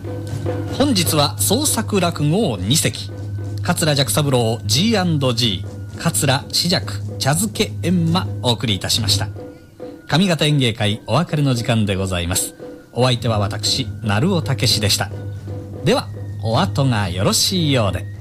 本日は創作落語を2席、桂寂三郎 G&G、 桂枝雀茶漬け閻魔お送りいたしました。上方演芸会お別れの時間でございます。お相手は私、鳴尾武史でした。ではお後がよろしいようで。